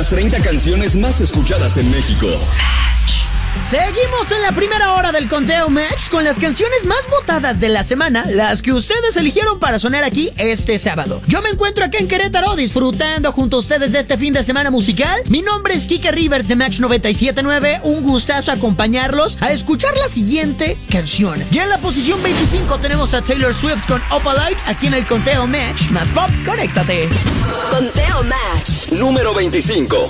Las 30 canciones más escuchadas en México. Seguimos en la primera hora del conteo Match con las canciones más votadas de la semana, las que ustedes eligieron para sonar aquí este sábado. Yo me encuentro aquí en Querétaro disfrutando junto a ustedes de este fin de semana musical. Mi nombre es Kike Rivers de Match 97.9, un gustazo acompañarlos a escuchar la siguiente canción. Ya en la posición 25 tenemos a Taylor Swift con Opalite, aquí en el conteo Match. Más pop, conéctate. Conteo Match. Número 25.